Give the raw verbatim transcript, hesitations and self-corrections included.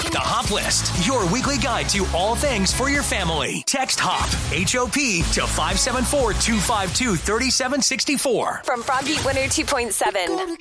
The Hop List, your weekly guide to all things for your family. Text HOP, H O P, to five seven four, two five two, three seven six four. From Froggy one oh two point seven.